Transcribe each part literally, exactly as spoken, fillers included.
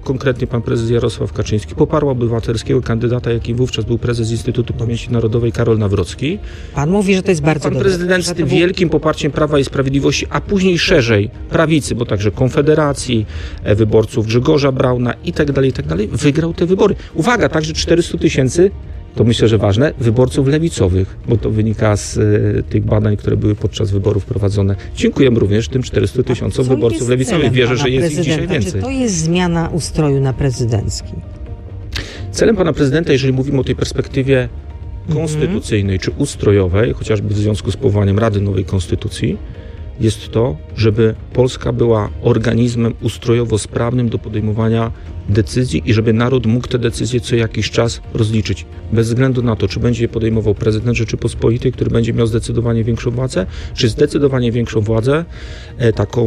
konkretnie pan prezes Jarosław Kaczyński, poparł obywatelskiego kandydata, jakim wówczas był prezes Instytutu Pamięci Narodowej Karol Nawrocki. Pan mówi, że to jest bardzo Pan dobre. prezydent z tym był... wielkim poparciem Prawa i Sprawiedliwości, a później szerzej prawicy, bo także Konfederacji, wyborców Grzegorza Brauna i tak dalej, i tak dalej, wygrał te wybory. Uwaga, także czterysta tysięcy, to myślę, że ważne, wyborców lewicowych, bo to wynika z y, tych badań, które były podczas wyborów prowadzone. Dziękujemy również tym czterystu tysiącom wyborców lewicowych. Wierzę, że jest ich dzisiaj więcej. Czy to jest zmiana ustroju na prezydencki? Celem pana prezydenta, jeżeli mówimy o tej perspektywie konstytucyjnej czy ustrojowej, chociażby w związku z powołaniem Rady Nowej Konstytucji, jest to, żeby Polska była organizmem ustrojowo sprawnym do podejmowania decyzji i żeby naród mógł te decyzje co jakiś czas rozliczyć. Bez względu na to, czy będzie je podejmował prezydent Rzeczypospolitej, który będzie miał zdecydowanie większą władzę, czy zdecydowanie większą władzę, e, taką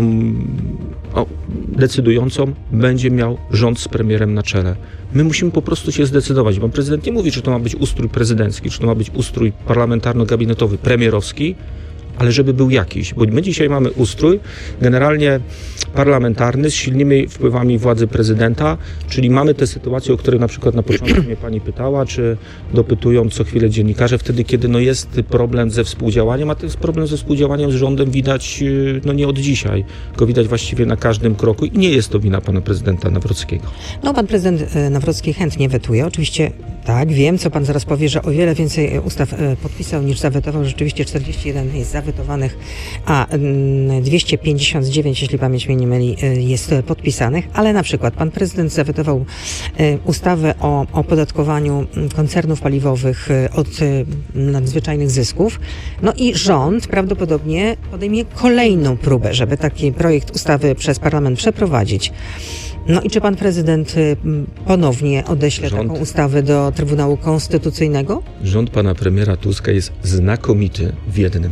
o, decydującą, będzie miał rząd z premierem na czele. My musimy po prostu się zdecydować. Pan prezydent nie mówi, czy to ma być ustrój prezydencki, czy to ma być ustrój parlamentarno-gabinetowy, premierowski, ale żeby był jakiś, bo my dzisiaj mamy ustrój generalnie parlamentarny z silnymi wpływami władzy prezydenta, czyli mamy tę sytuację, o której na przykład na początku mnie pani pytała, czy dopytują co chwilę dziennikarze, wtedy kiedy no jest problem ze współdziałaniem, a ten problem ze współdziałaniem z rządem widać no nie od dzisiaj, go widać właściwie na każdym kroku i nie jest to wina pana prezydenta Nawrockiego. No pan prezydent Nawrocki chętnie wetuje, oczywiście tak, wiem, co pan zaraz powie, że o wiele więcej ustaw podpisał niż zawetował, rzeczywiście czterdzieści jeden jest zawetowanych, a dwieście pięćdziesiąt dziewięć, jeśli pamięć mnie nie myli, jest podpisanych, ale na przykład pan prezydent zawetował ustawę o opodatkowaniu koncernów paliwowych od nadzwyczajnych zysków, no i rząd prawdopodobnie podejmie kolejną próbę, żeby taki projekt ustawy przez parlament przeprowadzić. No i czy pan prezydent ponownie odeśle rząd, taką ustawę do Trybunału Konstytucyjnego? Rząd pana premiera Tuska jest znakomity w jednym,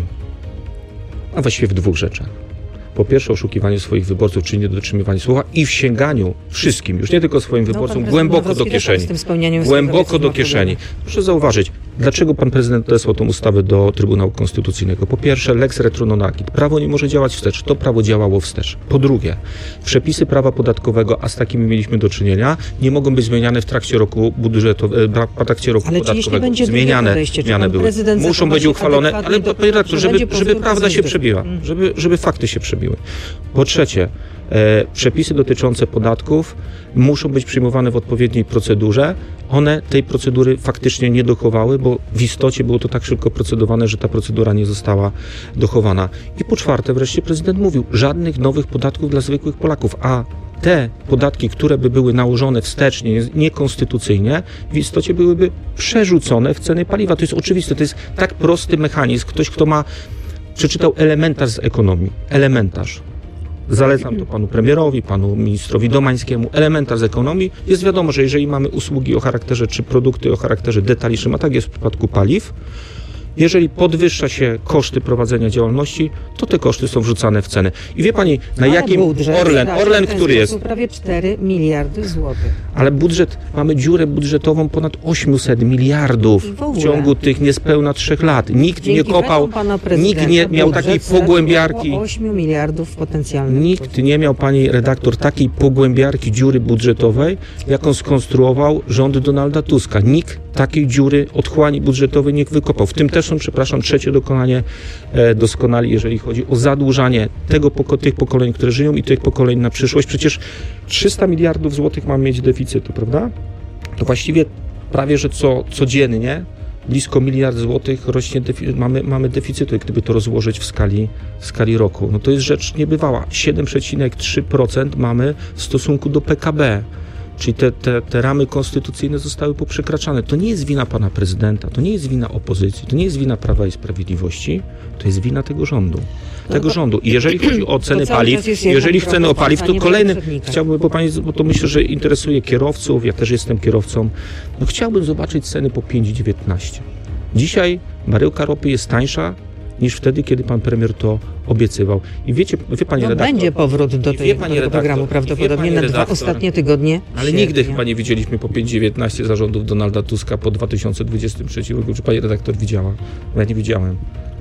a właściwie w dwóch rzeczach. Po pierwsze, oszukiwaniu swoich wyborców, czyli niedotrzymywanie słowa i w sięganiu wszystkim, już nie tylko swoim wyborcom, no, głęboko do kieszeni. Głęboko do kieszeni. Proszę zauważyć, dlaczego pan prezydent odesłał tą ustawę do Trybunału Konstytucyjnego? Po pierwsze, lex retro non agit. Prawo nie może działać wstecz. To prawo działało wstecz. Po drugie, przepisy prawa podatkowego, a z takimi mieliśmy do czynienia, nie mogą być zmieniane w trakcie roku budżetowego, w trakcie roku ale podatkowego. Będzie zmieniane podejście, zmiany były. Muszą być uchwalone, ale panie redaktor, żeby, żeby, żeby prawda się przebiła, żeby, żeby fakty się przebiły. Po trzecie, e, przepisy dotyczące podatków muszą być przyjmowane w odpowiedniej procedurze. One tej procedury faktycznie nie dochowały, bo w istocie było to tak szybko procedowane, że ta procedura nie została dochowana. I po czwarte, wreszcie prezydent mówił, żadnych nowych podatków dla zwykłych Polaków, a te podatki, które by były nałożone wstecznie, niekonstytucyjnie, w istocie byłyby przerzucone w ceny paliwa. To jest oczywiste, to jest tak prosty mechanizm. Ktoś, kto ma przeczytał elementarz z ekonomii. Elementarz. Zalecam to panu premierowi, panu ministrowi Domańskiemu. Elementarz z ekonomii. Jest wiadomo, że jeżeli mamy usługi o charakterze, czy produkty o charakterze detalicznym, a tak jest w przypadku paliw, jeżeli podwyższa się koszty prowadzenia działalności, to te koszty są wrzucane w cenę. I wie pani, na ale jakim budżet, Orlen, tak, Orlen, który jest... prawie cztery miliardy złotych. Ale budżet, mamy dziurę budżetową ponad osiemset miliardów w, w ciągu tych niespełna trzech lat. Nikt Dzięki nie kopał, nikt nie miał takiej pogłębiarki. osiem miliardów potencjalnych. Nikt nie miał, pani redaktor, takiej pogłębiarki dziury budżetowej, jaką skonstruował rząd Donalda Tuska. Nikt takiej dziury otchłani budżetowej nie wykopał. W tym też są, przepraszam, trzecie dokonanie e, doskonali, jeżeli chodzi o zadłużanie tego, poko- tych pokoleń, które żyją i tych pokoleń na przyszłość. Przecież trzysta miliardów złotych mamy mieć deficytu, prawda? To właściwie prawie, że co, codziennie blisko miliard złotych rośnie defi- mamy, mamy deficytu, gdyby to rozłożyć w skali, w skali roku. No to jest rzecz niebywała. siedem przecinek trzy procent mamy w stosunku do P K B. Czyli te, te, te ramy konstytucyjne zostały poprzekraczane. To nie jest wina pana prezydenta, to nie jest wina opozycji, to nie jest wina Prawa i Sprawiedliwości, to jest wina tego rządu. Tego no rządu. I jeżeli chodzi o ceny paliw, jeżeli chcemy o paliw, to kolejny, chciałbym, bo pani, bo to myślę, że interesuje kierowców, ja też jestem kierowcą, no chciałbym zobaczyć ceny po pięć dziewiętnaście. Dzisiaj baryłka ropy jest tańsza niż wtedy, kiedy pan premier to obiecywał. I wiecie, wie pani no redaktor... będzie powrót do tej, tego redaktor, programu prawdopodobnie na redaktor, dwa ostatnie tygodnie. Ale sierpnia. Nigdy chyba nie widzieliśmy po pięć dziewiętnaście zarządów Donalda Tuska po dwa tysiące dwudziestym trzecim roku. Czy pani redaktor widziała? Ja nie widziałem.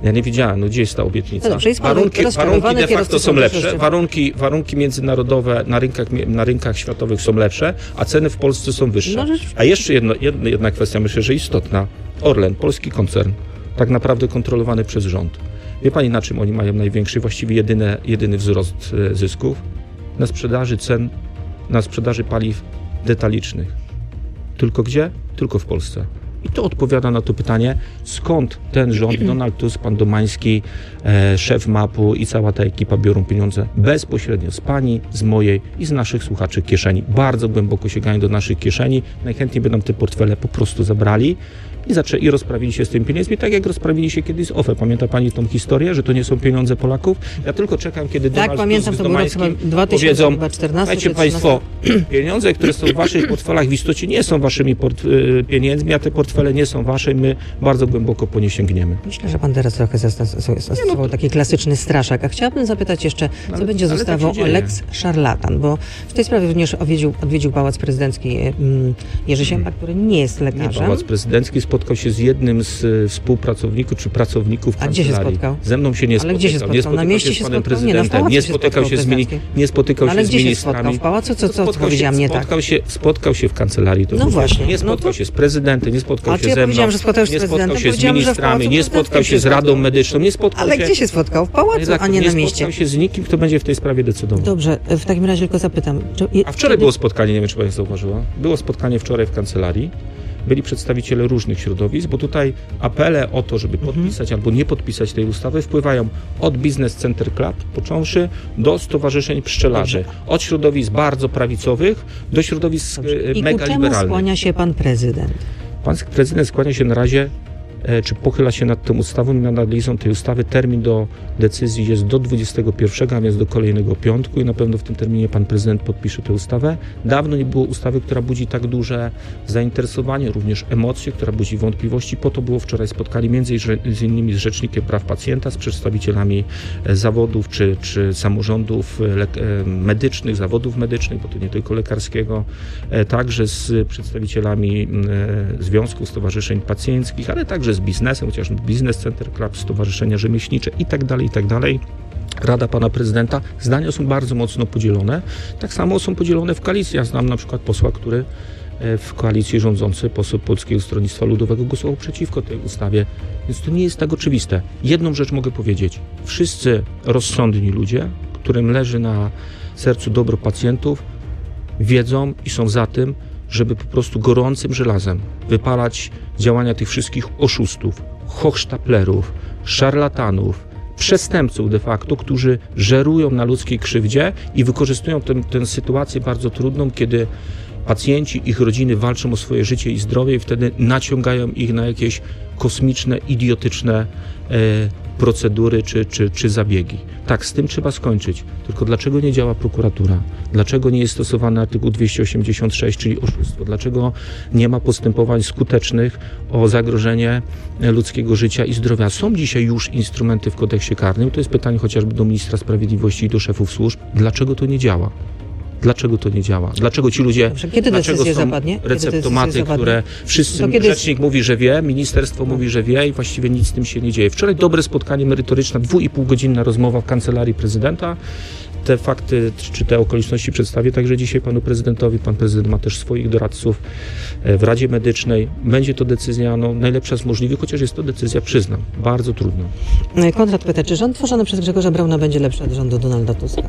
Ja nie wiedziałem, no gdzie jest ta obietnica. No dobrze, jest warunki, warunki de facto są lepsze, jeszcze... warunki, warunki międzynarodowe na rynkach, na rynkach światowych są lepsze, a ceny w Polsce są wyższe. No, rzecz... A jeszcze jedno, jedna, jedna kwestia, myślę, że istotna. Orlen, polski koncern, tak naprawdę kontrolowany przez rząd. Wie pani, na czym oni mają największy, właściwie jedyne, jedyny wzrost zysków? Na sprzedaży cen, na sprzedaży paliw detalicznych. Tylko gdzie? Tylko w Polsce. I to odpowiada na to pytanie, skąd ten rząd, Donald Tusk, pan Domański, e, szef mapu i cała ta ekipa biorą pieniądze bezpośrednio z pani, z mojej i z naszych słuchaczy kieszeni. Bardzo głęboko sięgają do naszych kieszeni, najchętniej by nam te portfele po prostu zabrali i, zaczę- i rozprawili się z tymi pieniędzmi, tak jak rozprawili się kiedyś z O F E. Pamięta pani tą historię, że to nie są pieniądze Polaków? Ja tylko czekam, kiedy tak, Donald pamiętam, Tusk to z Domańskim powiedzą, słuchajcie państwo, pieniądze, które są w waszych portfelach w istocie nie są waszymi port- pieniędzmi, a te portfele nie są wasze i my bardzo głęboko po nie sięgniemy. Myślę, że pan teraz trochę zastosował no to... taki klasyczny straszak. A chciałabym zapytać jeszcze, co ale, będzie z ustawą tak Lex Szarlatan, bo w tej sprawie również odwiedził, odwiedził Pałac Prezydencki um, Jerzy Siemba, który nie jest lekarzem. Nie, Pałac Prezydencki spotkał się z jednym z y, współpracowników czy pracowników kancelarii. A gdzie się spotkał? Ze mną się nie ale spotykał. Gdzie się spotkał? Nie spotykał na mieście się, się z panem spotkał? prezydentem. Nie, nie spotykał się z mini, nie spotykał no, ale się gdzie z ministrami. Się spotkał? W pałacu? Co, co spotkał powiedziałam się, nie spotkał tak? Się, spotkał się w kancelarii. To no właśnie. Nie spotkał no to... się z prezydentem, nie spotkał A się ja ze mną, że spotkał się nie z spotkał się z ministrami, nie spotkał się z Radą Medyczną, nie spotkał ale się... gdzie się spotkał? W pałacu, tak, a nie, nie na mieście. Nie spotkał się z nikim, kto będzie w tej sprawie decydował. Dobrze, w takim razie tylko zapytam. Czy... A wczoraj było spotkanie, nie wiem, czy pani zauważyła. Było spotkanie wczoraj w kancelarii. Byli przedstawiciele różnych środowisk, bo tutaj apele o to, żeby podpisać mhm. albo nie podpisać tej ustawy wpływają od Business Center Club, począwszy, do stowarzyszeń pszczelarzy. Dobrze. Od środowisk bardzo prawicowych do środowisk Dobrze. I mega liberalnych. I ku czemu skłania się pan prezydent? Pan prezydent skłania się na razie, e, czy pochyla się nad tą ustawą i nad analizą tej ustawy. Termin do decyzji jest do dwudziestego pierwszego, a więc do kolejnego piątku i na pewno w tym terminie pan prezydent podpisze tę ustawę. Dawno nie było ustawy, która budzi tak duże zainteresowanie, również emocje, która budzi wątpliwości. Po to było wczoraj spotkanie między innymi z Rzecznikiem Praw Pacjenta, z przedstawicielami zawodów czy, czy samorządów le- medycznych, zawodów medycznych, bo to nie tylko lekarskiego, także z przedstawicielami związków, stowarzyszeń pacjenckich, ale także z biznesem, chociaż Business Center Club, stowarzyszenia rzemieślnicze i tak dalej, i tak dalej. Rada pana prezydenta, zdania są bardzo mocno podzielone. Tak samo są podzielone w koalicji. Ja znam na przykład posła, który w koalicji rządzącej, poseł Polskiego Stronnictwa Ludowego, głosował przeciwko tej ustawie. Więc to nie jest tak oczywiste. Jedną rzecz mogę powiedzieć. Wszyscy rozsądni ludzie, którym leży na sercu dobro pacjentów, wiedzą i są za tym, żeby po prostu gorącym żelazem wypalać działania tych wszystkich oszustów, hochsztaplerów, szarlatanów, przestępców de facto, którzy żerują na ludzkiej krzywdzie i wykorzystują tę, tę sytuację bardzo trudną, kiedy pacjenci, ich rodziny walczą o swoje życie i zdrowie i wtedy naciągają ich na jakieś kosmiczne, idiotyczne e, procedury czy, czy, czy zabiegi. Tak, z tym trzeba skończyć. Tylko dlaczego nie działa prokuratura? Dlaczego nie jest stosowany artykuł dwieście osiemdziesiąt sześć, czyli oszustwo? Dlaczego nie ma postępowań skutecznych o zagrożenie ludzkiego życia i zdrowia? Są dzisiaj już instrumenty w kodeksie karnym. To jest pytanie chociażby do ministra sprawiedliwości i do szefów służb. Dlaczego to nie działa? Dlaczego to nie działa? Dlaczego ci ludzie, Dobrze, kiedy dlaczego są zapadnie? receptomaty, kiedy które wszyscy, kiedy... rzecznik mówi, że wie, ministerstwo no. mówi, że wie i właściwie nic z tym się nie dzieje. Wczoraj dobre spotkanie merytoryczne, dwu i pół godzinna rozmowa w kancelarii prezydenta. Te fakty czy te okoliczności przedstawię także dzisiaj panu prezydentowi. Pan prezydent ma też swoich doradców w Radzie Medycznej. Będzie to decyzja no, najlepsza z możliwych, chociaż jest to decyzja, przyznam, bardzo trudna. Konrad pyta, czy rząd tworzony przez Grzegorza Brauna będzie lepszy od rządu Donalda Tuska?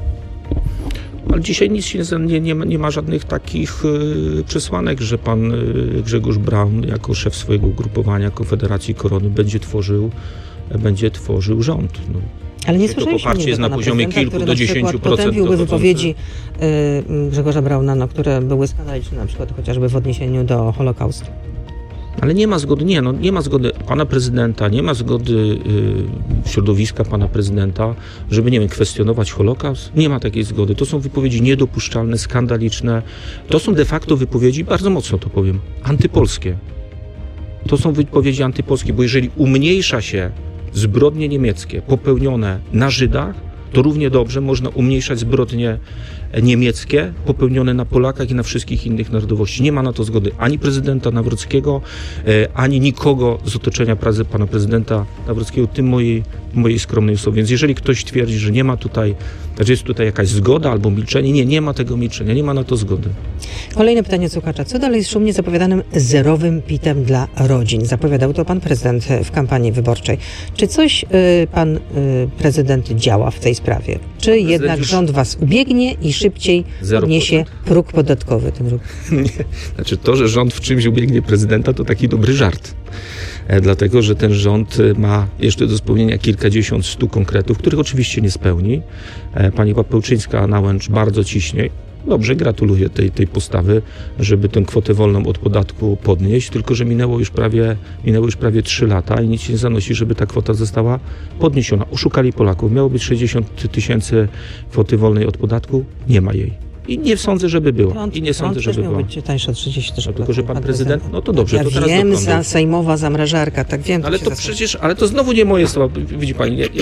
Ale dzisiaj nic się nie, nie, nie ma żadnych takich y, przesłanek, że pan y, Grzegorz Braun jako szef swojego ugrupowania Konfederacji Korony będzie tworzył, będzie tworzył rząd. No. Ale nie słyszeliśmy to poparcie jest na poziomie kilku do dziesięciu procent. Potępiłby wypowiedzi y, Grzegorza Brauna, no, które były skandaliczne, na przykład chociażby w odniesieniu do Holokaustu. Ale nie ma zgody, nie, no, nie ma zgody pana prezydenta, nie ma zgody y, środowiska pana prezydenta, żeby, nie wiem, kwestionować Holokaust. Nie ma takiej zgody. To są wypowiedzi niedopuszczalne, skandaliczne. To są de facto wypowiedzi, bardzo mocno to powiem, antypolskie. To są wypowiedzi antypolskie, bo jeżeli umniejsza się zbrodnie niemieckie popełnione na Żydach, to równie dobrze można umniejszać zbrodnie niemieckie popełnione na Polakach i na wszystkich innych narodowości. Nie ma na to zgody ani prezydenta Nawrockiego, ani nikogo z otoczenia pracy pana prezydenta Nawrockiego, tym mojej, mojej skromnej osoby. Więc jeżeli ktoś twierdzi, że nie ma tutaj, że jest tutaj jakaś zgoda albo milczenie, nie, nie ma tego milczenia, nie ma na to zgody. Kolejne pytanie od słuchacza. Co dalej z szumnie zapowiadanym zerowym pitem dla rodzin? Zapowiadał to pan prezydent w kampanii wyborczej. Czy coś y, pan y, prezydent działa w tej sprawie? Czy jednak już... rząd was ubiegnie i szybciej podniesie próg podatkowy ten rok? Nie. Znaczy to, że rząd w czymś ubiegnie prezydenta, to taki dobry żart. E, dlatego, że ten rząd ma jeszcze do spełnienia kilkadziesiąt, stu konkretów, których oczywiście nie spełni. E, pani Papełczyńska-Nałęcz bardzo ciśnie. Dobrze, gratuluję tej, tej postawy, żeby tę kwotę wolną od podatku podnieść, tylko że minęło już prawie, minęło już prawie trzy lata i nic się nie zanosi, żeby ta kwota została podniesiona. Oszukali Polaków. Miało być sześćdziesiąt tysięcy kwoty wolnej od podatku, nie ma jej. I nie sądzę, żeby była. Prąd, I nie sądzę, żeby była. Być tańsze od trzydziestu tysięcy. Tylko, że pan prezydent, no to dobrze, ja to teraz wiem, do za sejmowa zamrażarka, tak wiem. Ale to przecież, ale to znowu nie moje słowa, widzi pani, ja, ja,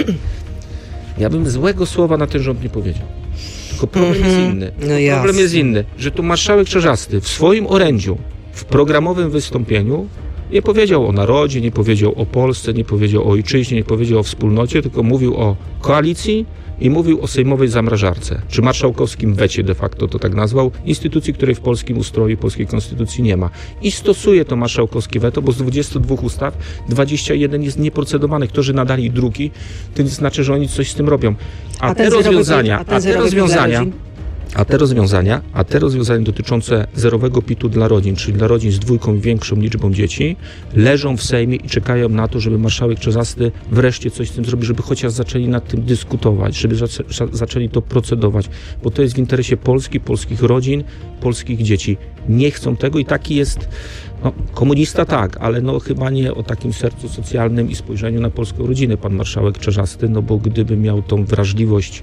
ja bym złego słowa na ten rząd nie powiedział. Tylko problem mm-hmm. jest inny. No problem jasne. jest inny, że tu marszałek Czarzasty w swoim orędziu, w programowym wystąpieniu nie powiedział o narodzie, nie powiedział o Polsce, nie powiedział o ojczyźnie, nie powiedział o wspólnocie, tylko mówił o koalicji i mówił o sejmowej zamrażarce, czy marszałkowskim wecie de facto to tak nazwał, instytucji, której w polskim ustroju, polskiej konstytucji nie ma. I stosuje to marszałkowskie weto, bo z dwudziestu dwóch ustaw dwadzieścia jeden jest nieprocedowanych. To, że nadali drugi, to nie znaczy, że oni coś z tym robią. A, a te rozwiązania, a, a te rozwiązania, a te rozwiązania, a te rozwiązania dotyczące zerowego pitu dla rodzin, czyli dla rodzin z dwójką i większą liczbą dzieci, leżą w Sejmie i czekają na to, żeby marszałek Czarzasty wreszcie coś z tym zrobił, żeby chociaż zaczęli nad tym dyskutować, żeby zaczę- zaczęli to procedować, bo to jest w interesie Polski, polskich rodzin, polskich dzieci. Nie chcą tego i taki jest, no, komunista tak, ale no chyba nie o takim sercu socjalnym i spojrzeniu na polską rodzinę pan marszałek Czarzasty, no bo gdyby miał tą wrażliwość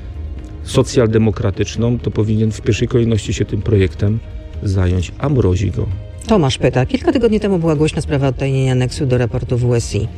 socjaldemokratyczną, to powinien w pierwszej kolejności się tym projektem zająć, a mrozi go. Tomasz pyta. Kilka tygodni temu była głośna sprawa odtajnienia aneksu do raportu W S I.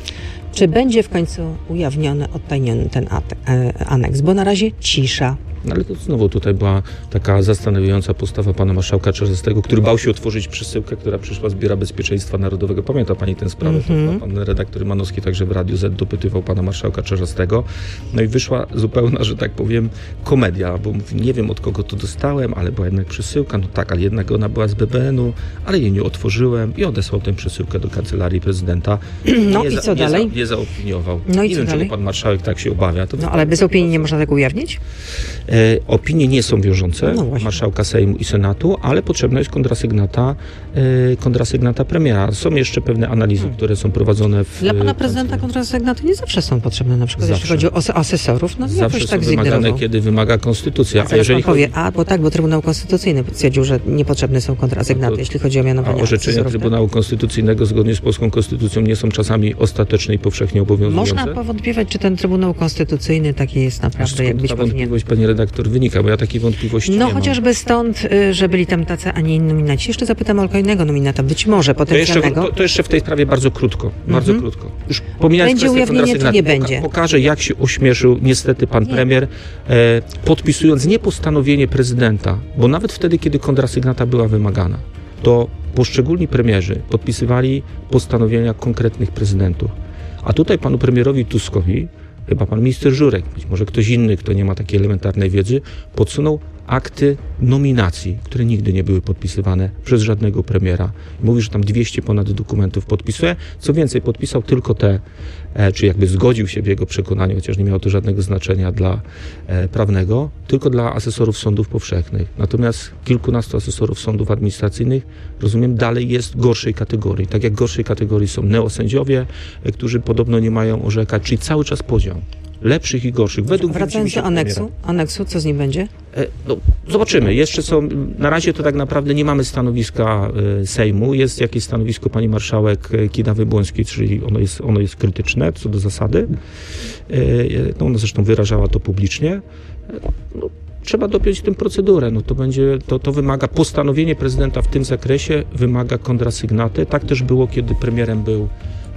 Czy będzie w końcu ujawniony, odtajniony ten aneks? Bo na razie cisza. No ale to znowu tutaj była taka zastanawiająca postawa pana marszałka Czarzastego, który bał się otworzyć przesyłkę, która przyszła z Biura Bezpieczeństwa Narodowego. Pamięta pani tę sprawę? Mm-hmm. Pan redaktor Manowski także w Radiu Z dopytywał pana marszałka Czarzastego. No i wyszła zupełna, że tak powiem, komedia, bo mówi, nie wiem od kogo to dostałem, ale była jednak przesyłka. No tak, ale jednak ona była z B B N u, ale jej nie otworzyłem i odesłał tę przesyłkę do Kancelarii Prezydenta. No nie i za, co nie dalej? Za, nie zaopiniował. No i nie co wiem, dalej? czemu pan marszałek tak się obawia. To no ale bez opinii nie można tego ujawnić? E, opinie nie są wiążące no marszałka Sejmu i Senatu, ale potrzebna jest kontrasygnata, e, kontrasygnata premiera. Są jeszcze pewne analizy, hmm. które są prowadzone w... Dla pana prezydenta kontrasygnaty nie zawsze są potrzebne, na przykład zawsze. jeśli chodzi o asesorów, no zawsze jakoś są tak wymagane, kiedy wymaga konstytucja. A, a jeżeli pan powie, a bo tak, bo Trybunał Konstytucyjny stwierdził, że niepotrzebne są kontrasygnaty, no to, jeśli chodzi o mianowanie a orzeczenia asesorów, Trybunału tak? Konstytucyjnego zgodnie z polską konstytucją nie są czasami ostateczne i powszechnie obowiązujące? Można powątpiewać, czy ten Trybunał Konstytucyjny taki jest naprawdę, jak być ta powinien. wątpliwość, pani redaktor, wynika, bo ja takiej wątpliwości no, nie mam. No chociażby stąd, że byli tam tacy, a nie inni nominaci. Jeszcze zapytam o kolejnego nominata, być może potencjalnego. To jeszcze, to, to jeszcze w tej sprawie bardzo krótko, bardzo mm-hmm. krótko. Już pomijając będzie ujawnienie, czy nie będzie? Pokażę, jak się ośmieszył niestety pan nie. premier, e, podpisując nie postanowienie prezydenta, bo nawet wtedy, kiedy kontrasygnata była wymagana, to poszczególni premierzy podpisywali postanowienia konkretnych prezydentów. A tutaj panu premierowi Tuskowi, chyba pan minister Żurek, być może ktoś inny, kto nie ma takiej elementarnej wiedzy, podsunął akty nominacji, które nigdy nie były podpisywane przez żadnego premiera. Mówi, że tam dwieście ponad dokumentów podpisuje. Co więcej, podpisał tylko te, e, czy jakby zgodził się w jego przekonaniu, chociaż nie miało to żadnego znaczenia dla e, prawnego, tylko dla asesorów sądów powszechnych. Natomiast kilkunastu asesorów sądów administracyjnych, rozumiem, dalej jest gorszej kategorii. Tak jak gorszej kategorii są neosędziowie, e, którzy podobno nie mają orzekać, czyli cały czas podział lepszych i gorszych. Według Wracając do aneksu, aneksu, co z nim będzie? E, no, zobaczymy. Jeszcze są, na razie to tak naprawdę nie mamy stanowiska e, Sejmu. Jest jakieś stanowisko pani marszałek Kidawy-Błońskiej, czyli ono jest, ono jest krytyczne co do zasady. E, no, ona zresztą wyrażała to publicznie. E, no, trzeba dopiąć tę procedurę. No, to, będzie, to, to wymaga postanowienie prezydenta w tym zakresie, wymaga kontrasygnaty. Tak też było, kiedy premierem był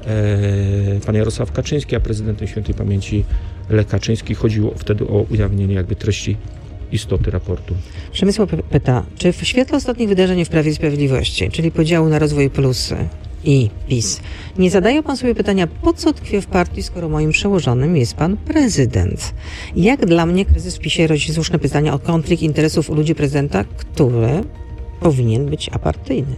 e, pan Jarosław Kaczyński, a prezydentem świętej pamięci Lech Kaczyński. Chodziło wtedy o ujawnienie jakby treści istoty raportu. Przemysław pyta, czy w świetle ostatnich wydarzeń w Prawie i Sprawiedliwości, czyli podziału na rozwój plusy i PiS, nie zadaje pan sobie pytania, po co tkwię w partii, skoro moim przełożonym jest pan prezydent? Jak dla mnie kryzys w PiSie rodzi słuszne pytania o konflikt interesów u ludzi prezydenta, który powinien być apartyjny?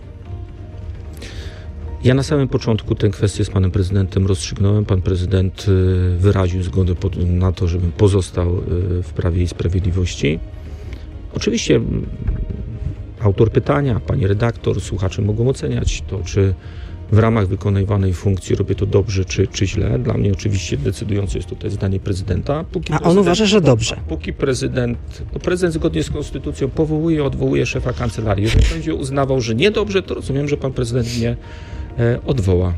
Ja na samym początku tę kwestię z panem prezydentem rozstrzygnąłem. Pan prezydent wyraził zgodę na to, żebym pozostał w Prawie i Sprawiedliwości. Oczywiście autor pytania, pani redaktor, słuchacze mogą oceniać to, czy w ramach wykonywanej funkcji robię to dobrze, czy, czy źle. Dla mnie oczywiście decydujące jest tutaj zdanie prezydenta. Póki A on uważa, że dobrze. Póki prezydent, no prezydent zgodnie z konstytucją powołuje, odwołuje szefa kancelarii. Jeżeli będzie uznawał, że niedobrze, to rozumiem, że pan prezydent mnie e, odwoła.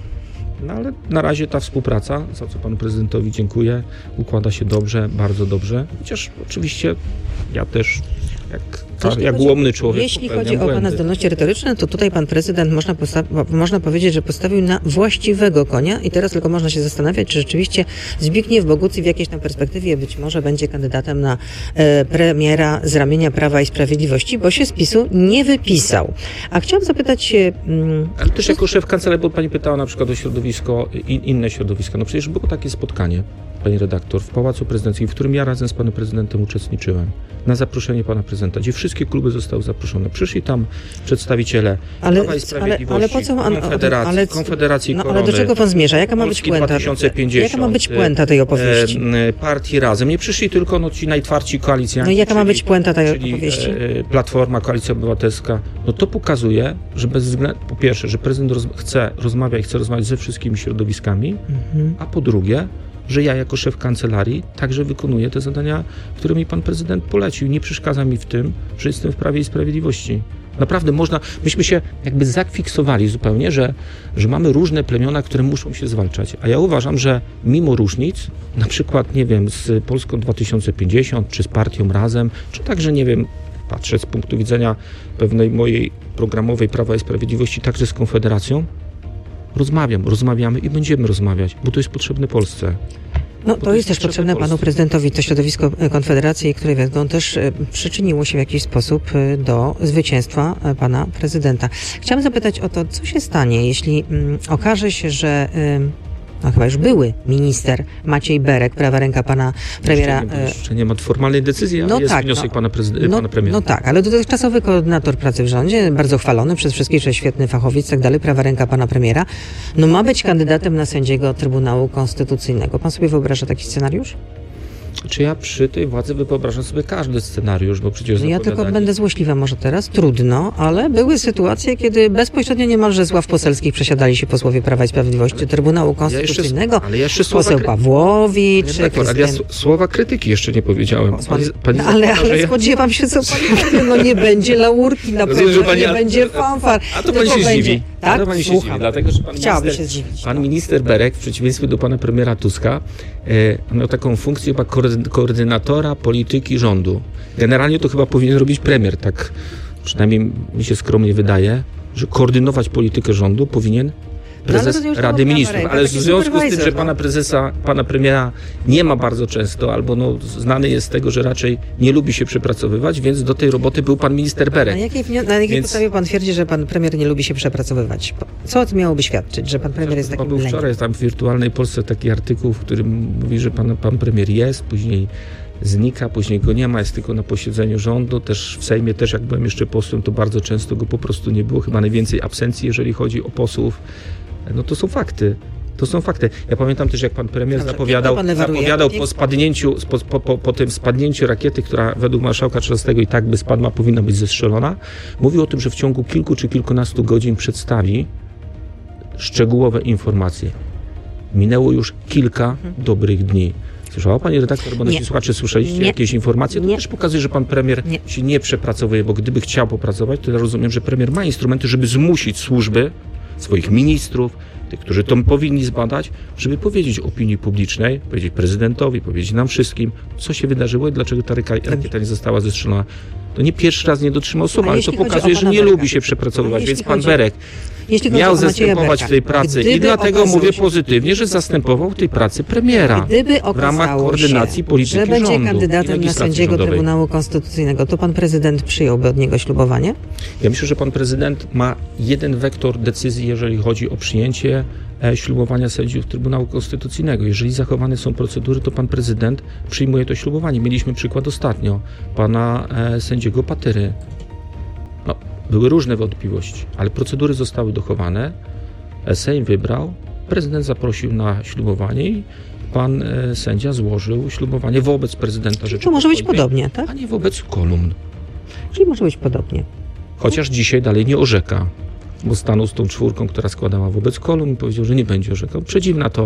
No ale na razie ta współpraca, za co panu prezydentowi dziękuję, układa się dobrze, bardzo dobrze. Chociaż oczywiście ja też jak, jak chodzi, ułomny człowiek Jeśli chodzi o błędy. pana zdolności retoryczne, to tutaj pan prezydent można, posta- można powiedzieć, że postawił na właściwego konia i teraz tylko można się zastanawiać, czy rzeczywiście Zbigniew Bogucki w jakiejś tam perspektywie być może będzie kandydatem na e, premiera z ramienia Prawa i Sprawiedliwości, bo się z PiSu nie wypisał. A chciałam zapytać się... Mm, Ale też jako szef kancelarii, bo pani pytała na przykład o środowisko, in, inne środowiska. No przecież było takie spotkanie, pani redaktor, w Pałacu Prezydenckim, w którym ja razem z panem prezydentem uczestniczyłem, na zaproszenie pana prezydenta, gdzie wszystkie kluby zostały zaproszone. Przyszli tam przedstawiciele ale, Prawa i Sprawiedliwości, ale, ale po co on, Konfederacji, ale, Konfederacji no, Korony, ale do czego pan zmierza? Jaka ma być Polski puenta? dwa tysiące pięćdziesiąt, Jaka ma być puenta tej opowieści? E, e, partii Razem. Nie przyszli tylko no, ci najtwardsi koalicjanci. No i jaka czyli, ma być puenta tej czyli, opowieści? E, Platforma, Koalicja Obywatelska. No to pokazuje, że bez względu, po pierwsze, że prezydent roz, chce rozmawiać i chce rozmawiać ze wszystkimi środowiskami, mhm. a po drugie, że ja jako szef kancelarii także wykonuję te zadania, które mi pan prezydent polecił. Nie przeszkadza mi w tym, że jestem w Prawie i Sprawiedliwości. Naprawdę można, myśmy się jakby zafiksowali zupełnie, że, że mamy różne plemiona, które muszą się zwalczać. A ja uważam, że mimo różnic, na przykład, nie wiem, z Polską dwa tysiące pięćdziesiąt, czy z partią Razem, czy także, nie wiem, patrzę z punktu widzenia pewnej mojej programowej Prawa i Sprawiedliwości, także z Konfederacją, rozmawiam, rozmawiamy i będziemy rozmawiać, bo to jest potrzebne Polsce. No to jest też potrzebne panu prezydentowi, to środowisko Konfederacji, które wiedzą, też przyczyniło się w jakiś sposób do zwycięstwa pana prezydenta. Chciałam zapytać o to, co się stanie, jeśli um, okaże się, że um, no chyba już były minister Maciej Berek, prawa ręka pana premiera. Jeszcze nie, jeszcze nie ma formalnej decyzji, ale no jest tak, wniosek no, pana, prezyd- no, pana premiera. No tak, ale dotychczasowy koordynator pracy w rządzie, bardzo chwalony przez wszystkich, że świetny fachowiec i tak dalej, prawa ręka pana premiera, no ma być kandydatem na sędziego Trybunału Konstytucyjnego. Pan sobie wyobraża taki scenariusz? Czy ja przy tej władzy wyobrażam sobie każdy scenariusz, bo przecież no ja tylko będę złośliwa może teraz, trudno, ale były sytuacje, kiedy bezpośrednio niemalże z ław poselskich przesiadali się posłowie Prawa i Sprawiedliwości do Trybunału Konstytucyjnego, ja jeszcze, ale poseł Pawłowicz, Krystyna... Ale ja słowa krytyki jeszcze nie powiedziałem. Pani, pani no, ale, ale ja... spodziewam się, co pani powie, no nie będzie laurki na pewno, nie pani... będzie fanfar. A to pani się będzie... zdziwi. Tak? To pani się zdziwi, dlatego, że pan Chciałaby minister, się zdziwić. Pan minister Berek, w przeciwieństwie do pana premiera Tuska, e, miał taką funkcję chyba koordynatora polityki rządu. Generalnie to chyba powinien robić premier, tak przynajmniej mi się skromnie wydaje, że koordynować politykę rządu powinien prezes no, Rady Ministrów. Ręka, ale w związku z tym, że pana prezesa, pana premiera nie ma bardzo często, albo no, znany jest z tego, że raczej nie lubi się przepracowywać, więc do tej roboty był pan minister Berek. Na jakiej, na jakiej więc... podstawie pan twierdzi, że pan premier nie lubi się przepracowywać? Co to miałoby świadczyć, że pan premier jest takim był wczoraj jest tam w Wirtualnej Polsce taki artykuł, w którym mówi, że pan, pan premier jest, później znika, później go nie ma, jest tylko na posiedzeniu rządu. Też w Sejmie, też jak byłem jeszcze posłem, to bardzo często go po prostu nie było. Chyba najwięcej absencji, jeżeli chodzi o posłów. No to są fakty. To są fakty. Ja pamiętam też, jak pan premier Dobrze, zapowiadał, pan zapowiadał po spadnięciu, po, po, po, po tym spadnięciu rakiety, która według marszałka Czarzastego i tak by spadła, powinna być zestrzelona. Mówił o tym, że w ciągu kilku czy kilkunastu godzin przedstawi szczegółowe informacje. Minęło już kilka hmm. dobrych dni. Słyszała pani redaktor, bo nasi słuchacze słyszeliście nie. jakieś informacje? To nie. też pokazuje, że pan premier nie. się nie przepracowuje, bo gdyby chciał popracować, to ja rozumiem, że premier ma instrumenty, żeby zmusić służby, swoich ministrów, tych, którzy to powinni zbadać, żeby powiedzieć opinii publicznej, powiedzieć prezydentowi, powiedzieć nam wszystkim, co się wydarzyło i dlaczego ta rakieta nie została zestrzelona. To nie pierwszy raz nie dotrzymał słowa, ale to pokazuje, że nie Berka. lubi się przepracowywać, więc pan Berek Jeśli chodzi miał o Macieja zastępować Berka, w tej pracy i gdyby dlatego okazało mówię się- pozytywnie, że zastępował w tej pracy premiera Gdyby w ramach okazało koordynacji się, polityki że będzie rządu i kandydatem na legislacji sędziego rządowej. Trybunału Konstytucyjnego, to pan prezydent przyjąłby od niego ślubowanie? Ja myślę, że pan prezydent ma jeden wektor decyzji, jeżeli chodzi o przyjęcie e, ślubowania sędziów Trybunału Konstytucyjnego. Jeżeli zachowane są procedury, to pan prezydent przyjmuje to ślubowanie. Mieliśmy przykład ostatnio pana e, sędziego Patyry. No, były różne wątpliwości, ale procedury zostały dochowane, e, Sejm wybrał, prezydent zaprosił na ślubowanie i pan e, sędzia złożył ślubowanie wobec prezydenta To Rzeczypospolitej, może być podobnie, tak? a nie wobec kolumn. Czyli może być podobnie. Chociaż dzisiaj dalej nie orzeka, bo stanął z tą czwórką, która składała wobec kolumn i powiedział, że nie będzie orzekał. Przedziwna to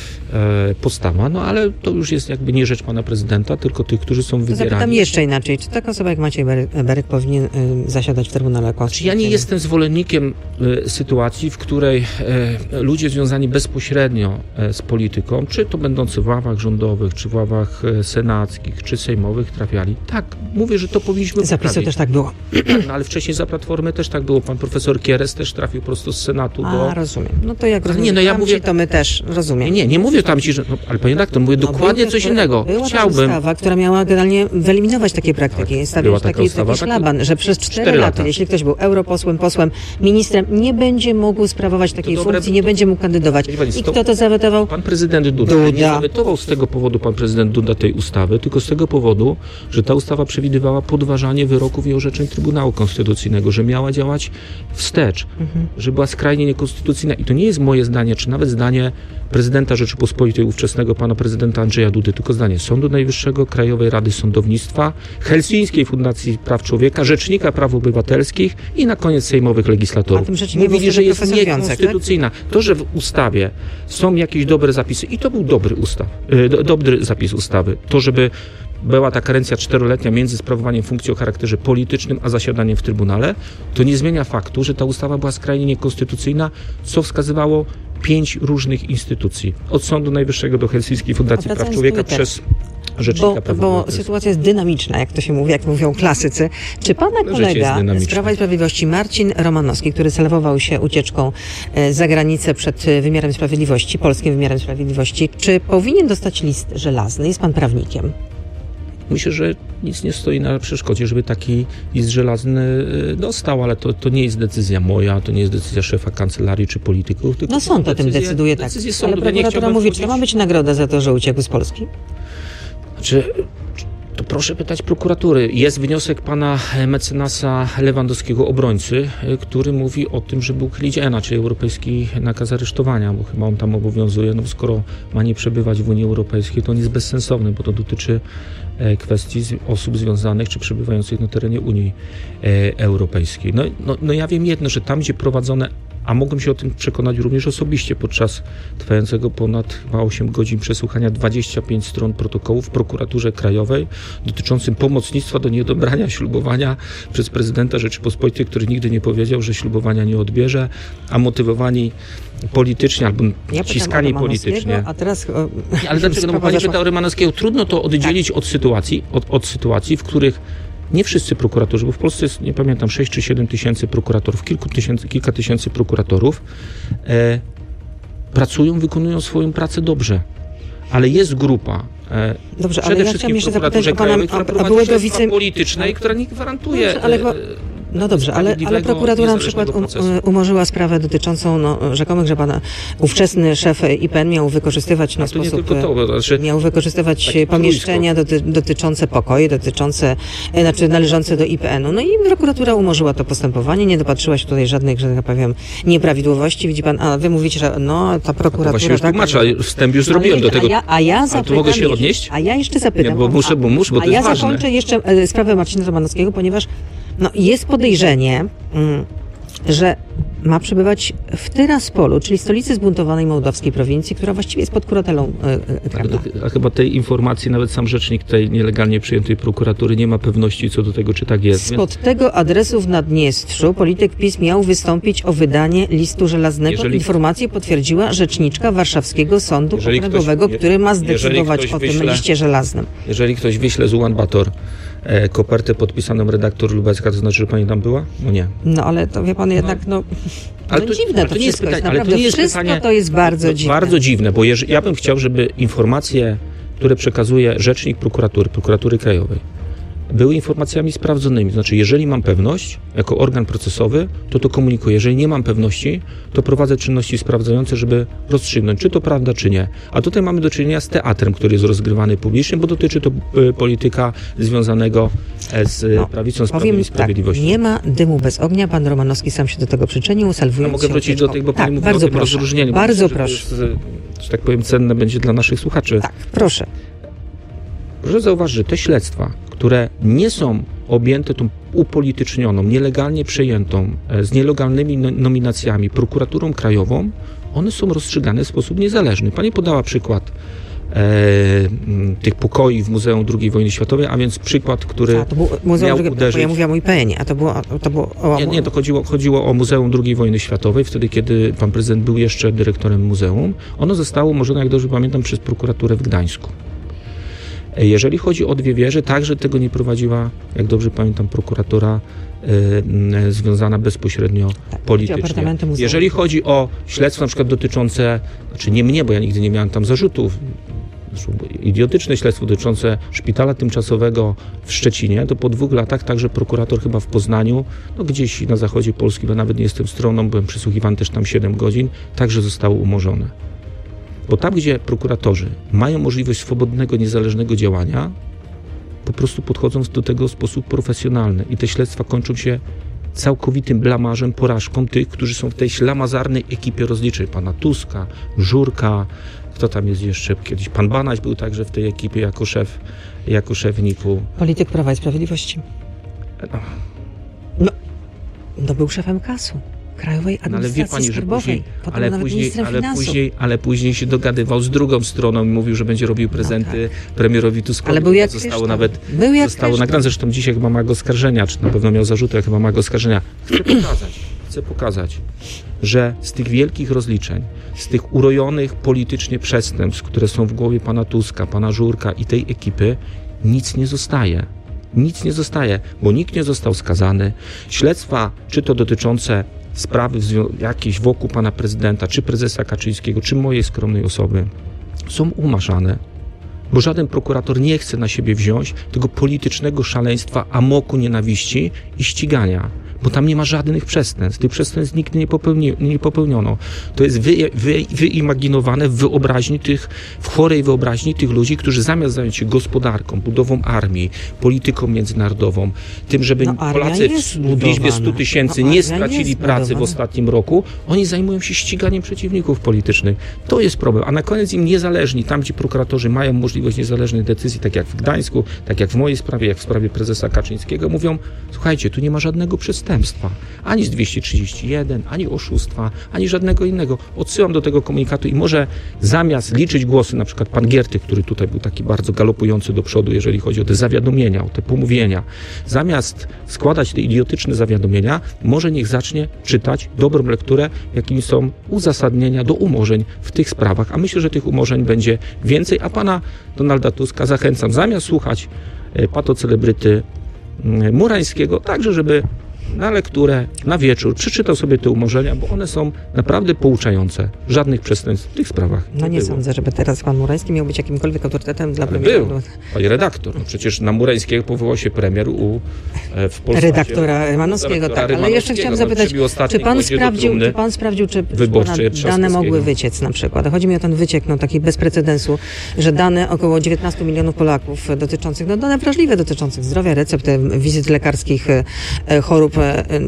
e, postawa, no ale to już jest jakby nie rzecz pana prezydenta, tylko tych, którzy są To zapytam wybierani. jeszcze inaczej. Czy taka osoba jak Maciej Berek, Berek powinien y, zasiadać w Trybunale Czy ja Konstytucyjnym? nie jestem zwolennikiem e, sytuacji, w której e, ludzie związani bezpośrednio e, z polityką, czy to będący w ławach rządowych, czy w ławach e, senackich, czy sejmowych trafiali. Tak, mówię, że to powinniśmy Zapisu poprawić. też tak było. No, ale wcześniej za Platformy też tak było. Pan profesor Kieres też trafił prosto z Senatu do... A, rozumiem. No to jak Ale rozumiem, nie, no ja tamci, mówię- to my też, rozumiem. Nie, nie, nie mówię tam ci, że... No, ale panie redaktor, mówię No, dokładnie był coś też- innego. Była Chciałbym... ta ustawa, która miała generalnie wyeliminować takie praktyki. była Stawiać taka taki, ustawa, taki tak? szlaban, że przez cztery Cztery lata, lata. jeśli ktoś był europosłem, posłem, ministrem, nie będzie mógł sprawować takiej dobre, funkcji, nie to- będzie mógł kandydować. Wie pani, I to- kto to zawetował? Pan prezydent Duda, Duda. nie zawetował z tego powodu pan prezydent Duda tej ustawy, tylko z tego powodu, że ta ustawa przewidywała podważanie wyroków i orzeczeń Trybunału Konstytucyjnego, że miała działać wstecz, Mhm. że była skrajnie niekonstytucyjna. I to nie jest moje zdanie, czy nawet zdanie prezydenta Rzeczypospolitej ówczesnego, pana prezydenta Andrzeja Dudy, tylko zdanie Sądu Najwyższego, Krajowej Rady Sądownictwa, Helsińskiej Fundacji Praw Człowieka, Rzecznika Praw Obywatelskich i na koniec sejmowych legislatorów. A tym rzecznikiem Mówili, był że wtedy jest profesor Wiącek, tak? niekonstytucyjna. To, że w ustawie są jakieś dobre zapisy, i to był dobry ustaw, y, do, dobry zapis ustawy, to, żeby była ta karencja czteroletnia między sprawowaniem funkcji o charakterze politycznym, a zasiadaniem w Trybunale, to nie zmienia faktu, że ta ustawa była skrajnie niekonstytucyjna, co wskazywało pięć różnych instytucji. Od Sądu Najwyższego do Helsińskiej Fundacji Praw wracając Człowieka do tego, przez Rzecznika Bo, Praw bo Obywatelskich. sytuacja jest dynamiczna, jak to się mówi, jak mówią klasycy. Czy pana No, życie kolega jest z dynamiczne. Prawa i Sprawiedliwości, Marcin Romanowski, który salwował się ucieczką e, za granicę przed e, wymiarem sprawiedliwości, polskim wymiarem sprawiedliwości, czy powinien dostać list żelazny? Jest pan prawnikiem. Myślę, że nic nie stoi na przeszkodzie, żeby taki list żelazny y, dostał, ale to, to nie jest decyzja moja, to nie jest decyzja szefa kancelarii czy polityków. Tylko No to sąd są o tym decyzje- decyduje, tak. decyzje Ale sądu. Ja nie prokuratura chciałbym mówi, czy wchodzić- to ma być nagroda za to, że uciekł z Polski? Znaczy, to proszę pytać prokuratury. Jest wniosek pana mecenasa Lewandowskiego, obrońcy, y, który mówi o tym, żeby uchylić E N A, czyli europejski nakaz aresztowania, bo chyba on tam obowiązuje. No skoro ma nie przebywać w Unii Europejskiej, to on jest bezsensowny, bo to dotyczy e, kwestii z, osób związanych czy przebywających na terenie Unii e, Europejskiej. No, no, no ja wiem jedno, że tam, gdzie prowadzone, a mogłem się o tym przekonać również osobiście podczas trwającego ponad chyba osiem godzin przesłuchania dwadzieścia pięć stron protokołów w prokuraturze krajowej dotyczącym pomocnictwa do nieodebrania ślubowania przez prezydenta Rzeczypospolitej, który nigdy nie powiedział, że ślubowania nie odbierze, a motywowani politycznie albo Ja ściskani pytam o Romanowskiego, politycznie. a teraz... O, Ale dlaczego? No bo sprawa pani zaszła- pyta o Rymanowskiego. Trudno to oddzielić od sytuacji, od, od sytuacji, w których nie wszyscy prokuratorzy, bo w Polsce jest, nie pamiętam, sześć czy siedem tysięcy prokuratorów, kilku tysięcy, kilka tysięcy prokuratorów e, pracują, wykonują swoją pracę dobrze. Ale jest grupa, e, Dobrze, ale przede ja wszystkim chciałam w jeszcze zapytać prokuraturze o pana, krajowej, która a, a prowadzi byłego śledztwa wice... polityczne i która nie gwarantuje Dobrze, ale e, bo- No dobrze, ale, ale sprawiedliwego, prokuratura na przykład niezależnego um, procesu. umorzyła sprawę dotyczącą no, rzekomych, że pana ówczesny szef I P N miał wykorzystywać na A to nie sposób... tylko to, bo znaczy, Miał wykorzystywać Taki pomieszczenia doty, dotyczące pokoju, dotyczące, e, znaczy należące do I P N u. No i prokuratura umorzyła to postępowanie, nie dopatrzyła się tutaj żadnych, że tak powiem, nieprawidłowości. Widzi pan, a wy mówicie, że no ta to prokuratura... właśnie już tak, tłumaczę, ale wstęp już zrobiłem ale do tego. A ja, a ja Ale zapytam tu mogę się jeszcze- odnieść? A ja jeszcze zapytam. Nie, bo muszę, bo muszę, bo a to ja jest ważne. zakończę jeszcze e, sprawę Marcina Romanowskiego, ponieważ no, jest podejrzenie, mm, że ma przebywać w Tyraspolu, czyli stolicy zbuntowanej mołdawskiej prowincji, która właściwie jest pod kuratelą e, e, Ale Kremla. to, a chyba tej informacji nawet sam rzecznik tej nielegalnie przyjętej prokuratury nie ma pewności co do tego, czy tak jest. Więc Spod tego adresu w Naddniestrzu polityk PiS miał wystąpić o wydanie listu żelaznego. Jeżeli- Informację potwierdziła rzeczniczka Warszawskiego Sądu Jeżeli Okręgowego, ktoś- który ma jeżeli zdecydować ktoś o tym wyśle- liście żelaznym. jeżeli ktoś wyśle z Ulaanbaatar e, kopertę podpisaną redaktor Lubecka, to znaczy, że pani tam była? No nie. No ale to wie pan jednak, no Ale no to, dziwne to, to nie jest wszystko pytanie, jest, ale naprawdę to nie jest wszystko pytanie, to jest bardzo to, dziwne. Bardzo dziwne, bo jeżeli, ja bym chciał, żeby informacje, które przekazuje rzecznik prokuratury, prokuratury krajowej, były informacjami sprawdzonymi. Znaczy, jeżeli mam pewność, jako organ procesowy, to to komunikuję. Jeżeli nie mam pewności, to prowadzę czynności sprawdzające, żeby rozstrzygnąć, czy to prawda, czy nie. A tutaj mamy do czynienia z teatrem, który jest rozgrywany publicznie, bo dotyczy to y, polityka związanego z no, prawicą, Prawem i Sprawiedliwością. Tak, nie ma dymu bez ognia. Pan Romanowski sam się do tego przyczynił, salwując ja mogę wrócić się do tego, bo tak, pani mówi bardzo o tym proszę, rozróżnieniu. Bardzo myślę, proszę. Że, to jest, że tak powiem, cenne będzie dla naszych słuchaczy. Tak, proszę. Proszę zauważyć, że te śledztwa, które nie są objęte tą upolitycznioną, nielegalnie przejętą, z nielegalnymi nominacjami prokuraturą krajową, one są rozstrzygane w sposób niezależny. Pani podała przykład e, tych pokoi w Muzeum drugiej wojny światowej, a więc przykład, który a, to było Muzeum miał drugiej, uderzyć... Ja mówiłam o I P N ie, a to było, to było o... Nie, nie, to chodziło, chodziło o Muzeum drugiej wojny światowej, wtedy kiedy pan prezydent był jeszcze dyrektorem muzeum. Ono zostało umorzone, jak dobrze pamiętam, przez prokuraturę w Gdańsku. Jeżeli chodzi o dwie wieże, także tego nie prowadziła, jak dobrze pamiętam, prokuratura y, związana bezpośrednio tak, politycznie. Jeżeli chodzi o śledztwo na przykład dotyczące, znaczy nie mnie, bo ja nigdy nie miałem tam zarzutów, idiotyczne śledztwo dotyczące szpitala tymczasowego w Szczecinie, to po dwóch latach także prokurator chyba w Poznaniu, no gdzieś na zachodzie Polski, bo nawet nie jestem stroną, byłem przysłuchiwany też tam siedem godzin, także zostało umorzone. Bo tam, gdzie prokuratorzy mają możliwość swobodnego, niezależnego działania, po prostu podchodzą do tego w sposób profesjonalny i te śledztwa kończą się całkowitym blamażem, porażką tych, którzy są w tej ślamazarnej ekipie rozliczeń. Pana Tuska, Żurka, kto tam jest jeszcze kiedyś? Pan Banaś był także w tej ekipie jako szef, jako szef N I K-u. Polityk Prawa i Sprawiedliwości. No, no, no był szefem kasu. Krajowej Administracji no, ale wie pani, Skarbowej, że później, ale, później, ale, później, ale później się dogadywał z drugą stroną i mówił, że będzie robił prezenty no tak. premierowi Tuskowi. Ale był jak zostało kryształ. nawet był jak zostało nagrane. Zresztą dzisiaj chyba ma go oskarżenia, czy na pewno miał zarzuty, chyba ma go oskarżenia. Chcę pokazać, chcę pokazać, że z tych wielkich rozliczeń, z tych urojonych politycznie przestępstw, które są w głowie pana Tuska, pana Żurka i tej ekipy, nic nie zostaje. Nic nie zostaje, bo nikt nie został skazany. Śledztwa, czy to dotyczące sprawy jakieś wokół pana prezydenta, czy prezesa Kaczyńskiego, czy mojej skromnej osoby, są umarzane, bo żaden prokurator nie chce na siebie wziąć tego politycznego szaleństwa, amoku nienawiści i ścigania, bo tam nie ma żadnych przestępstw. Tych przestępstw nigdy nie, popełni, nie popełniono. To jest wy, wy, wyimaginowane w wyobraźni tych, w chorej wyobraźni tych ludzi, którzy zamiast zająć się gospodarką, budową armii, polityką międzynarodową, tym, żeby no, Polacy w, w liczbie stu tysięcy no, nie stracili pracy budowana. w ostatnim roku, oni zajmują się ściganiem przeciwników politycznych. To jest problem. A na koniec im niezależni, tam gdzie prokuratorzy mają możliwość niezależnych decyzji, tak jak w Gdańsku, tak jak w mojej sprawie, jak w sprawie prezesa Kaczyńskiego, mówią, słuchajcie, tu nie ma żadnego przestępstwa. Ani z dwieście trzydzieści jeden, ani oszustwa, ani żadnego innego. Odsyłam do tego komunikatu i może zamiast liczyć głosy, na przykład pan Giertych, który tutaj był taki bardzo galopujący do przodu, jeżeli chodzi o te zawiadomienia, o te pomówienia, zamiast składać te idiotyczne zawiadomienia, może niech zacznie czytać dobrą lekturę, jakimi są uzasadnienia do umorzeń w tych sprawach. A myślę, że tych umorzeń będzie więcej, a pana Donalda Tuska zachęcam, zamiast słuchać patocelebryty Murańskiego, także żeby na lekturę, na wieczór przeczytał sobie te umorzenia, bo one są naprawdę pouczające. Żadnych przestępstw w tych sprawach. No nie, nie sądzę, żeby teraz pan Murański miał być jakimkolwiek autorytetem dla premiera. Był, panie redaktor. No przecież na Murańskiego powołał się premier u, w Polsce. Redaktora Rymanowskiego, tak. Ale jeszcze chciałam zapytać, czy pan, sprawdził, czy pan sprawdził, czy dane mogły wyciec na przykład? Chodzi mi o ten wyciek, no taki bez precedensu, że dane około dziewiętnastu milionów Polaków dotyczących, no dane wrażliwe dotyczących zdrowia, recept, wizyt lekarskich, chorób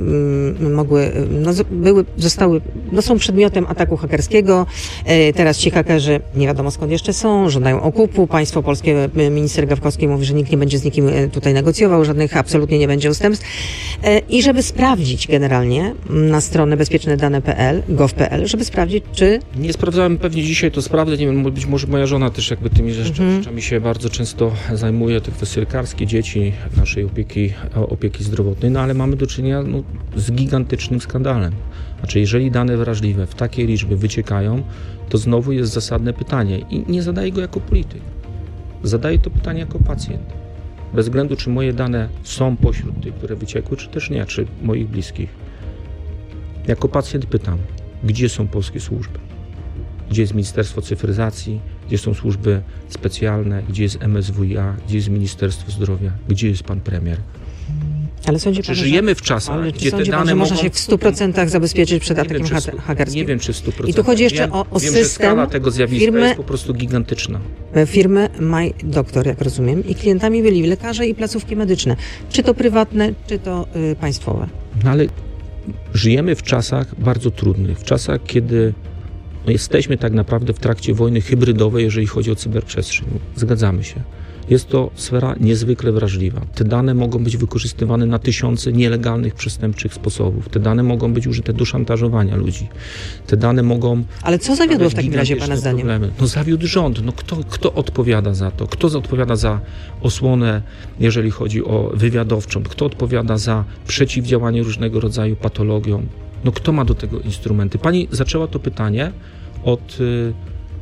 mogły, no, były, zostały, no, są przedmiotem ataku hakerskiego. Teraz ci hakerzy nie wiadomo skąd jeszcze są, żądają okupu. Państwo polskie, minister Gawkowski mówi, że nikt nie będzie z nikim tutaj negocjował, żadnych absolutnie nie będzie ustępstw. I żeby sprawdzić generalnie na stronę bezpieczne dane kropka p l, gov kropka p l, żeby sprawdzić, czy... Nie sprawdzałem, pewnie dzisiaj to sprawdzę, nie wiem, być może moja żona też jakby tymi rzeczami mhm. się bardzo często zajmuje, te kwestie lekarskie, dzieci, naszej opieki, opieki zdrowotnej, no ale mamy do czynienia no, z gigantycznym skandalem. Znaczy, jeżeli dane wrażliwe w takiej liczbie wyciekają, to znowu jest zasadne pytanie i nie zadaję go jako polityk. Zadaję to pytanie jako pacjent. Bez względu, czy moje dane są pośród tych, które wyciekły, czy też nie, czy moich bliskich. Jako pacjent pytam, gdzie są polskie służby? Gdzie jest Ministerstwo Cyfryzacji? Gdzie są służby specjalne? Gdzie jest M S W i A? Gdzie jest Ministerstwo Zdrowia? Gdzie jest pan premier? Ale sądzi Czy pan, żyjemy że, w czasach, ale gdzie sądzi te pan, dane że można mogą... się w stu procentach zabezpieczyć przed Nie atakiem wiem, czy w stu- hakerskim? Nie wiem, czy w stu procentach. I tu chodzi jeszcze wiem, o, o wiem, że system skala tego zjawiska firmy, jest po prostu gigantyczna. firmy My Doctor, jak rozumiem, i klientami byli lekarze i placówki medyczne. Czy to prywatne, czy to y, państwowe. No ale żyjemy w czasach bardzo trudnych, w czasach, kiedy no, jesteśmy tak naprawdę w trakcie wojny hybrydowej, jeżeli chodzi o cyberprzestrzeń. Zgadzamy się. Jest to sfera niezwykle wrażliwa. Te dane mogą być wykorzystywane na tysiące nielegalnych, przestępczych sposobów. Te dane mogą być użyte do szantażowania ludzi. Te dane mogą... Ale co zawiodło w takim razie gigantyczne pana zdaniem? problemy. No zawiódł rząd. No kto, kto odpowiada za to? Kto odpowiada za osłonę, jeżeli chodzi o wywiadowczą? Kto odpowiada za przeciwdziałanie różnego rodzaju patologiom? No kto ma do tego instrumenty? Pani zaczęła to pytanie od... Y,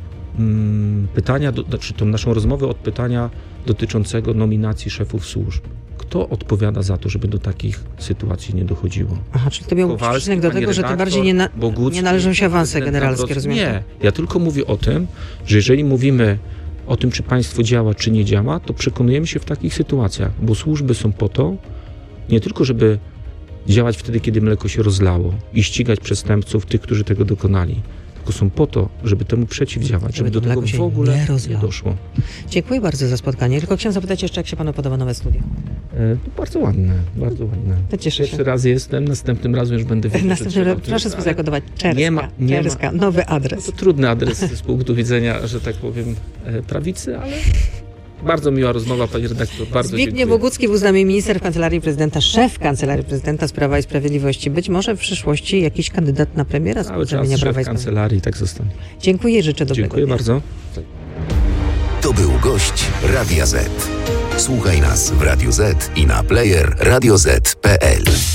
pytania, do, znaczy tą naszą rozmowę od pytania dotyczącego nominacji szefów służb. Kto odpowiada za to, żeby do takich sytuacji nie dochodziło? Aha, czyli to miał być Kowalski, przyczynek do pani tego, że tym redaktor, bardziej nie, na, Bogucki, nie należą się awanse prezydent generalskie, Nawrocki. rozumiem? Nie, ja tylko mówię o tym, że jeżeli mówimy o tym, czy państwo działa, czy nie działa, to przekonujemy się w takich sytuacjach, bo służby są po to, nie tylko żeby działać wtedy, kiedy mleko się rozlało i ścigać przestępców, tych, którzy tego dokonali, tylko są po to, żeby temu przeciwdziałać, żeby, Żeby do tego w ogóle nie, nie doszło. Dziękuję bardzo za spotkanie. Tylko chciałam zapytać jeszcze, jak się panu podoba nowe studio? E, to bardzo ładne, bardzo ładne. To cieszę się. Pierwszy raz jestem, następnym razem już będę wiedział, Następnym że razem trzeba proszę tu- ale zakodować Czerska, nie ma- nie ma- Czerska, nowy No adres. to trudny adres z punktu widzenia, że tak powiem, e, prawicy, ale bardzo miła rozmowa, pani redaktor, bardzo Zbigniew dziękuję. Bogucki był z nami, minister w Kancelarii Prezydenta, szef Kancelarii Prezydenta z Prawa i Sprawiedliwości. Być może w przyszłości jakiś kandydat na premiera z Cały czas ramienia Prawa szef i Sprawiedliwości. kancelarii, tak zostanie. Dziękuję i życzę dobrego Dziękuję dnia. bardzo. To był gość Radia Z. Słuchaj nas w Radio Z i na player radio zet kropka pe el.